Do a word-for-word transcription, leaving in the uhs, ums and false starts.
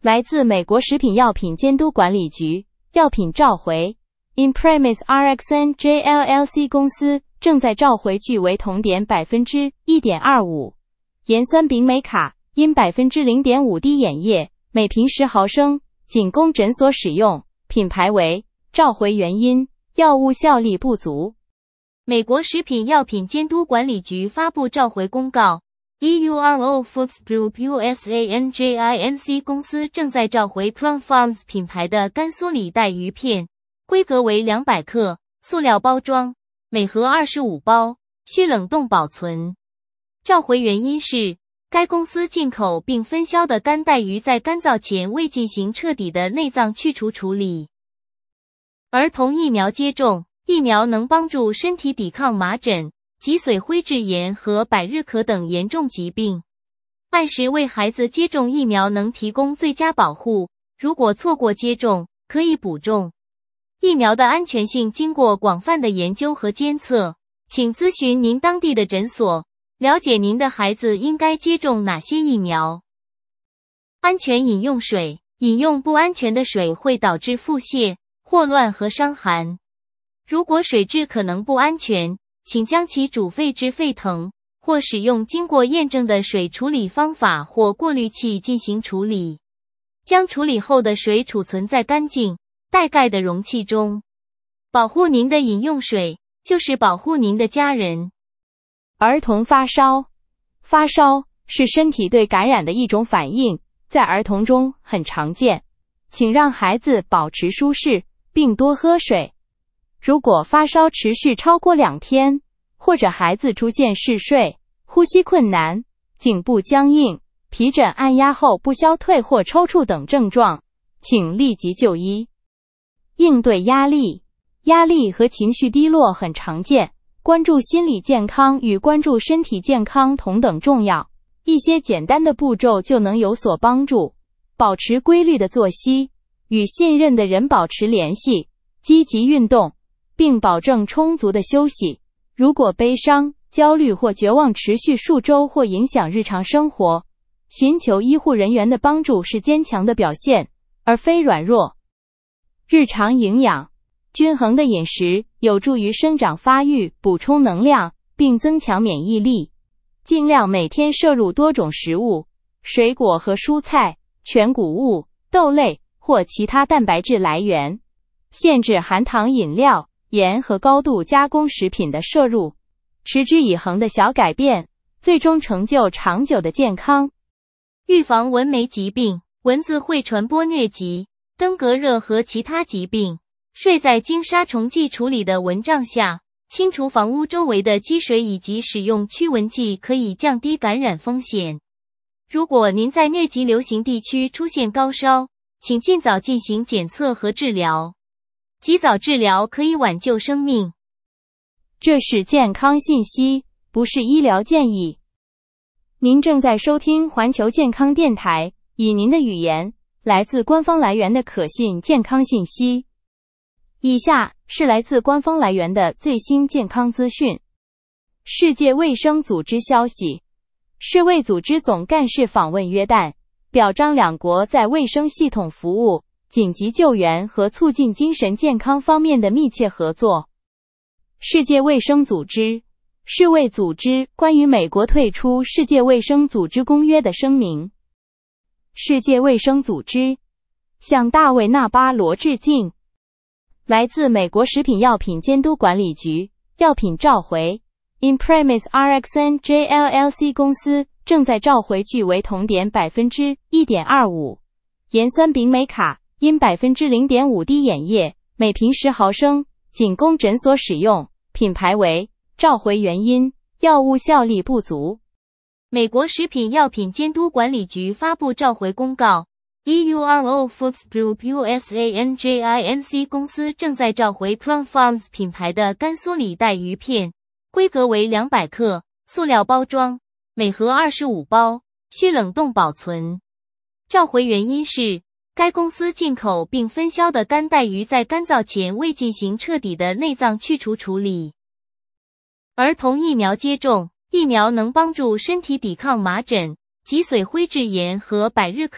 来自美国食品药品监督管理局，药品召回 Imprimis R X N J L L C 公司正在召回聚维酮碘 百分之一点二五 盐酸丙美卡因 百分之零点五 滴眼液，每瓶十毫升，仅供诊所使用，品牌为，召回原因，药物效力不足。 美国食品药品监督管理局发布召回公告 E U R O Foods Group U S A N J I N C 公司正在召回 Plum Farms 品牌的干酥里带鱼片，规格为两百克，塑料包装，每盒二十五包，需冷冻保存。召回原因是，该公司进口并分销的干带鱼在干燥前未进行彻底的内脏去除处理。儿童疫苗接种，疫苗能帮助身体抵抗麻疹、脊髓灰质炎和百日咳等严重疾病。按时为孩子接种疫苗能提供最佳保护，如果错过接种，可以补种。疫苗的安全性经过广泛的研究和监测，请咨询您当地的诊所，了解您的孩子应该接种哪些疫苗。安全饮用水，饮用不安全的水会导致腹泻、霍乱和伤寒。如果水质可能不安全，请将其煮沸至沸腾，或使用经过验证的水处理方法或过滤器进行处理。将处理后的水储存在干净、带盖的容器中。保护您的饮用水，就是保护您的家人。 儿童发烧，发烧是身体对感染的一种反应，在儿童中很常见。请让孩子保持舒适，并多喝水。如果发烧持续超过两天，或者孩子出现嗜睡、呼吸困难、颈部僵硬、皮疹按压后不消退或抽搐等症状，请立即就医。应对压力，压力和情绪低落很常见，关注心理健康与关注身体健康同等重要。一些简单的步骤就能有所帮助。保持规律的作息，与信任的人保持联系，积极运动，并保证充足的休息。如果悲伤、焦虑或绝望持续数周或影响日常生活，寻求医护人员的帮助是坚强的表现，而非软弱。日常营养，均衡的饮食有助于生长发育，补充能量，并增强免疫力。尽量每天摄入多种食物，水果和蔬菜、全谷物、豆类或其他蛋白质来源。限制含糖饮料、盐和高度加工食品的摄入。持之以恒的小改变，最终成就长久的健康。 预防蚊媒疾病，蚊子会传播疟疾、登革热和其他疾病。睡在经杀虫剂处理的蚊帐下，清除房屋周围的积水以及使用驱蚊剂可以降低感染风险。如果您在疟疾流行地区出现高烧，请尽早进行检测和治疗。及早治疗可以挽救生命。 这是健康信息，不是医疗建议。您正在收听环球健康电台，以您的语言，来自官方来源的可信健康信息。以下是来自官方来源的最新健康资讯。世界卫生组织消息，世卫组织总干事访问约旦，表彰两国在卫生系统服务、紧急救援和促进精神健康方面的密切合作。世界卫生组织，世卫组织关于美国退出世界卫生组织公约的声明。世界卫生组织向大卫·纳巴罗致敬。来自美国食品药品监督管理局，药品召回 Imprimis R X N J L L C 公司正在召回聚维酮碘 百分之一点二五 盐酸丙美卡因 百分之零点五 滴眼液，每瓶十毫升，仅供诊所使用，品牌为，召回原因，药物效力不足。 美国食品药品监督管理局发布召回公告 E U R O Foods Group U S A N J I N C 公司正在召回 Plum Farms 品牌的干酥里带鱼片，规格为两百克，塑料包装，每盒二十五包，需冷冻保存。召回原因是，该公司进口并分销的干带鱼在干燥前未进行彻底的内脏去除处理。儿童疫苗接种，疫苗能帮助身体抵抗麻疹、脊髓灰质炎和百日咳